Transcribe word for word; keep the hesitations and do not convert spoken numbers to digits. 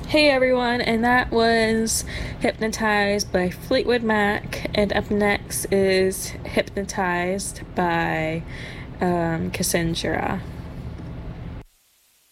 Hey everyone, and that was Hypnotized by Fleetwood Mac, and up next is Hypnotized by um, Cassandra.